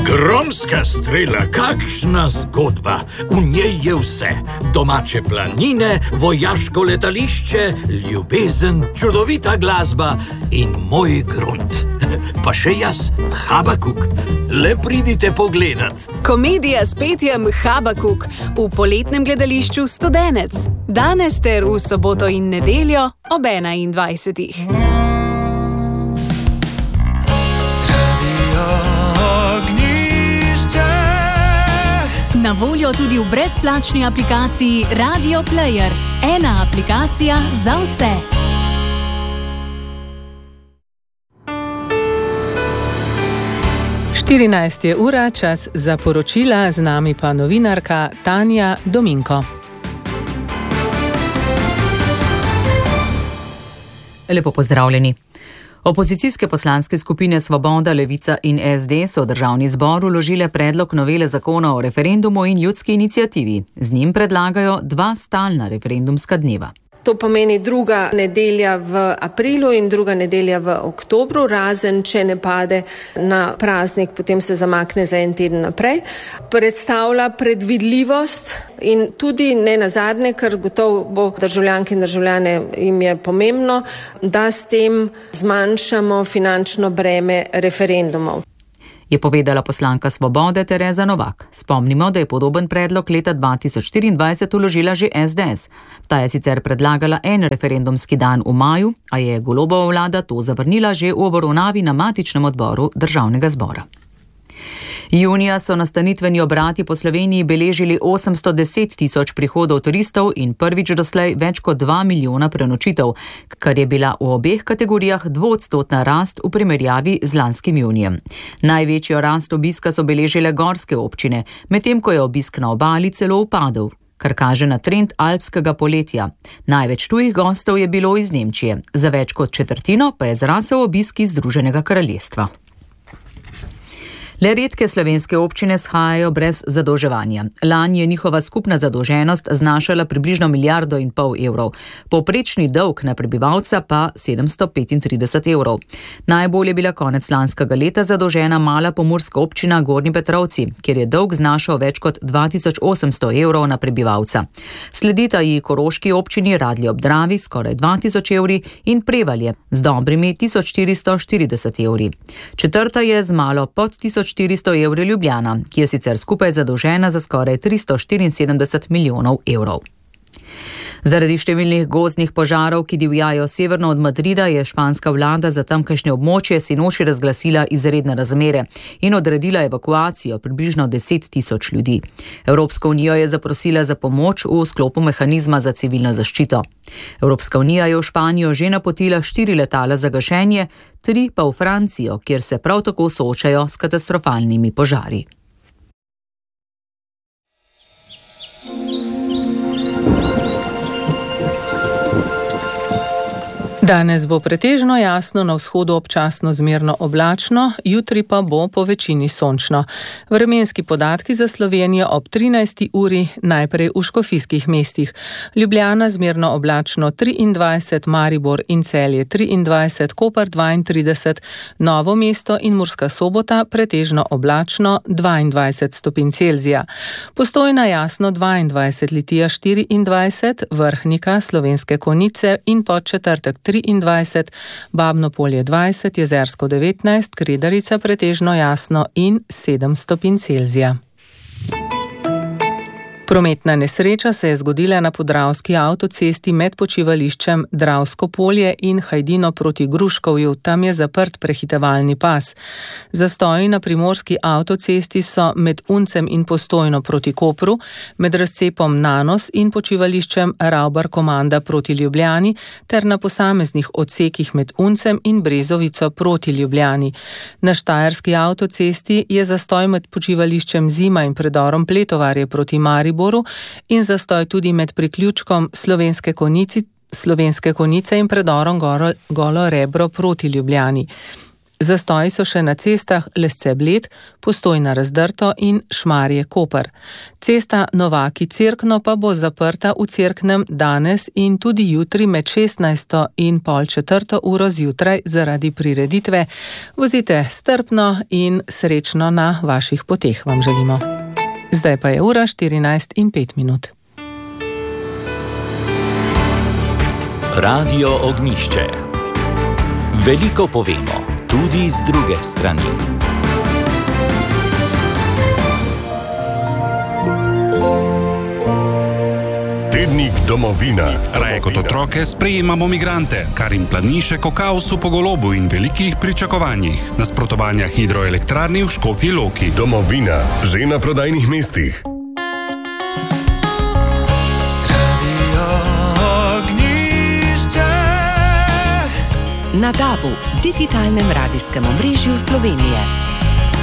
Gromska strela, kakšna zgodba. V njej je vse. Domače planine, vojaško letališče, ljubezen, čudovita glasba in moj grunt. Pa še jaz, Habakuk. Le pridite pogledat. Komedija s petjem Habakuk v poletnem gledališču Studenec. Danes ter v soboto in nedeljo ob 21. Na voljo tudi v brezplačni aplikaciji Radio Player. Ena aplikacija za vse. Je ura, čas za poročila, z nami pa novinarka Tanja Dominko. Lepo pozdravljeni. Opozicijske poslanske skupine Svoboda, Levica in SD so v državni zbor vložile predlog novele zakona o referendumu in ljudski iniciativi. Z njim predlagajo 2 stalna referendumska dneva. To pomeni druga nedelja v aprilu in druga nedelja v oktobru, razen če ne pade na praznik, potem se zamakne za en teden naprej. Predstavlja predvidljivost in tudi ne nazadnje, ker gotovo bo državljanke in državljane jim je pomembno, da s tem zmanjšamo finančno breme referendumov. Je povedala poslanka Svobode Tereza Novak. Spomnimo, da je podoben predlog leta 2024 vložila že SDS. Ta je sicer predlagala en referendumski dan v maju, a je Golobova vlada to zavrnila že v obravnavi na matičnem odboru državnega zbora. Junija so nastanitveni obrati po Sloveniji beležili 810 tisoč prihodov turistov in prvič doslej več kot 2 milijona prenočitev, kar je bila v obeh kategorijah 2% rast v primerjavi z lanskim junijem. Največjo rast obiska so beležile gorske občine, medtem ko je obisk na obali celo upadel, kar kaže na trend alpskega poletja. Največ tujih gostov je bilo iz Nemčije, za več kot četrtino pa je zrasel obisk iz Združenega kraljestva. Le redke slovenske občine shajajo brez zadolževanja. Lani je njihova skupna zadolženost znašala približno 1,5 milijarde evrov. Povprečni dolg na prebivalca pa 735 evrov. Najbolj je bila konec lanskega leta zadolžena mala pomurska občina Gornji Petrovci, kjer je dolg znašal več kot 2800 evrov na prebivalca. Sledita ji koroški občini Radlje ob Dravi skoraj 2000 evri in Prevalje z dobrimi 1440 evri. Četrta je z malo pod 1400 evri Ljubljana, ki je sicer skupaj zadolžena za skoraj 374 milijonov evrov. Zaradi številnih gozdnih požarov, ki divjajo severno od Madrida, je španska vlada za tamkajšnje območje sinoči razglasila izredne razmere in odredila evakuacijo približno 10 tisoč ljudi. Evropska unija je zaprosila za pomoč v sklopu mehanizma za civilno zaščito. Evropska unija je v Španijo že napotila 4 letala za gašenje, 3 pa v Francijo, kjer se prav tako soočajo s katastrofalnimi požari. Danes bo pretežno jasno, na vzhodu občasno zmerno oblačno, jutri pa bo po večini sončno. Vremenski podatki za Slovenijo ob 13. uri, najprej v škofijskih mestih. Ljubljana zmerno oblačno 23, Maribor in Celje 23, Koper 32, Novo mesto in Murska Sobota pretežno oblačno 22 stopinj Celzija. Postojna jasno 22, Litija 24, Vrhnika, Slovenske Konjice in Podčetrtek 23, Babno Polje 20, Jezersko 19, Kredarica pretežno jasno in 7 stopinj Celzija. Prometna nesreča se je zgodila na podravski avtocesti med počivališčem Dravsko polje in Hajdino proti Gruškovju. Tam je zaprt prehitevalni pas. Zastoji na primorski avtocesti so med Uncem in Postojno proti Kopru, med razcepom Nanos in počivališčem Ravbar Komanda proti Ljubljani ter na posameznih odsekih med Uncem in Brezovico proti Ljubljani. Na štajerski avtocesti je zastoj med počivališčem Zima in predorom Pletovarje proti Mariboru in zastoj tudi med priključkom Slovenske Konjice in predorom Golo Rebro proti Ljubljani. Zastoji so še na cestah Lesce-Bled, Postojna-Razdrto in Šmarje-Koper. Cesta Novaki-Cerkno pa bo zaprta v Cerknem danes in tudi jutri med 16. in pol 4. uro zjutraj zaradi prireditve. Vozite strpno in srečno na vaših poteh, vam želimo. Zdaj pa je ura 14:05. Radio Ognjišče. Veliko povemo, tudi z druge strani. Tednik Domovina. Raje kot otroke sprejemamo migrante, kar jim planišek o kaosu po Golobu in velikih pričakovanjih. Nasprotovanja hidroelektrarni v Škofji Loki. Domovina, že na prodajnih mestih. Na DAB-u, digitalnem radijskem omrežju Slovenije.